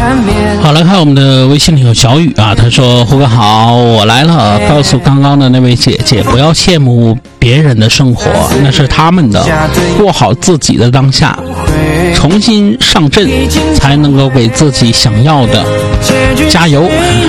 好，来看我们的微信里有小雨啊，他说胡哥好，我来了，告诉刚刚的那位姐姐不要羡慕别人的生活，那是他们的，过好自己的当下，重新上阵才能够给自己想要的，加油。